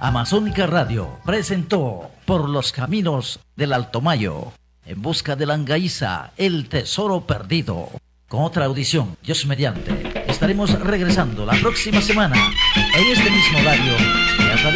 Amazónica Radio presentó Por los Caminos del Alto Mayo, en busca de la Angaíza, el tesoro perdido. Con otra audición, Dios mediante, estaremos regresando la próxima semana en este mismo horario y a través